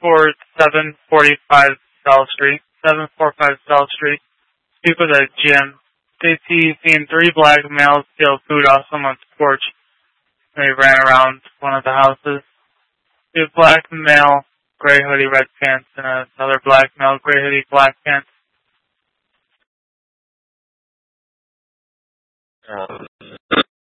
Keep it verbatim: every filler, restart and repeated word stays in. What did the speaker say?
for seven forty-five South Street. seven forty-five South Street. Speak with a gym. They see seen three black males steal food off someone's porch. They ran around one of the houses. A black male, gray hoodie, red pants, and another black male, gray hoodie, black pants. Um,